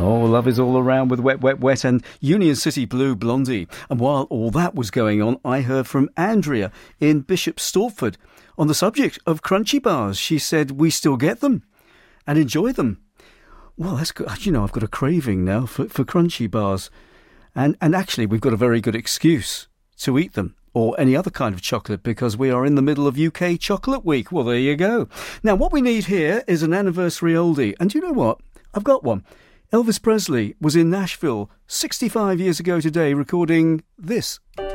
Oh, love is all around with Wet, Wet, Wet and Union City Blue Blondie. And while all that was going on, I heard from Andrea in Bishop Stortford on the subject of crunchy bars. She said we still get them and enjoy them. Well, that's good. You know, I've got a craving now for crunchy bars. And actually, we've got a very good excuse to eat them, or any other kind of chocolate, because we are in the middle of UK Chocolate Week. Well, there you go. Now, what we need here is an anniversary oldie. And do you know what? I've got one. Elvis Presley was in Nashville 65 years ago today recording this.